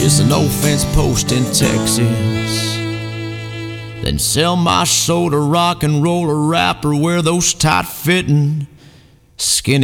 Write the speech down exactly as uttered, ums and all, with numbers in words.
just a no-fence post in Texas. Then sell my soul to rock and roll a rapper, wear those tight-fitting skinny